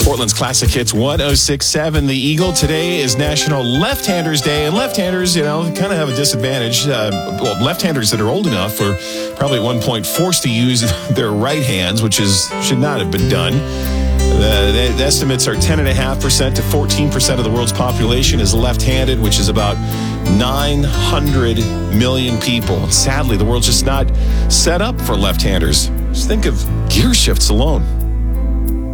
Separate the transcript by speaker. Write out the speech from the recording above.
Speaker 1: Portland's Classic Hits 106.7 The Eagle. Today is National Left-Handers Day, and left-handers, kind of have a disadvantage. Left-handers that are old enough were probably at one point forced to use their right hands, which should not have been done. The estimates are 10.5% to 14% of the world's population is left-handed, which is about 900 million people. And sadly, the world's just not set up for left-handers. Just think of gear shifts alone.